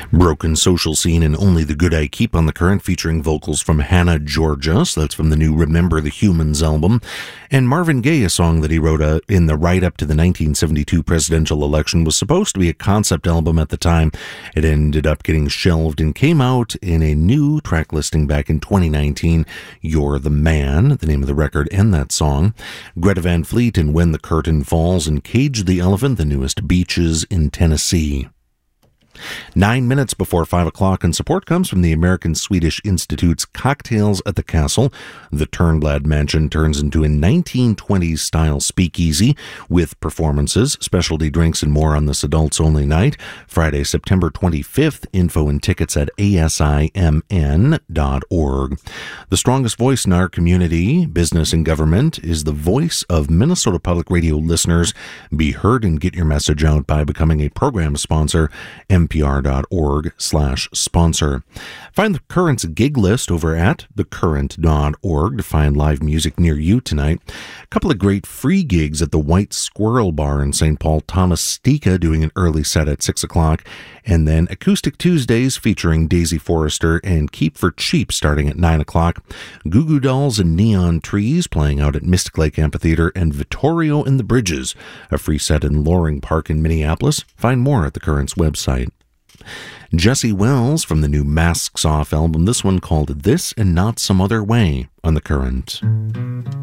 Broken Social Scene and Only the Good I Keep on the Current, featuring vocals from Hannah Georgia. So that's from the new Remember the Humans album. And Marvin Gaye, a song that he wrote in the write-up to the 1972 presidential election, was supposed to be a concept album at the time. It ended up getting shelved and came out in a new track listing back in 2019. You're the Man, the name of the record and that song. Greta Van Fleet and When the Curtain Falls, and Cage the Elephant, the newest Beaches in Tennessee. 9 minutes before 5 o'clock, and support comes from the American-Swedish Institute's Cocktails at the Castle. The Turnblad Mansion turns into a 1920s-style speakeasy with performances, specialty drinks, and more on this adults-only night. Friday, September 25th. Info and tickets at asimn.org. The strongest voice in our community, business, and government is the voice of Minnesota Public Radio listeners. Be heard and get your message out by becoming a program sponsor. NPR.org/sponsor. Find the Current's gig list over at thecurrent.org to find live music near you tonight. A couple of great free gigs at the White Squirrel Bar in St. Paul. Thomas Stika doing an early set at 6 o'clock. And then Acoustic Tuesdays featuring Daisy Forrester and Keep for Cheap starting at 9 o'clock. Goo Goo Dolls and Neon Trees playing out at Mystic Lake Amphitheater, and Vittorio and the Bridges, a free set in Loring Park in Minneapolis. Find more at the Current's website. Jesse Wells from the new Masks Off album, this one called This and Not Some Other Way on the Current.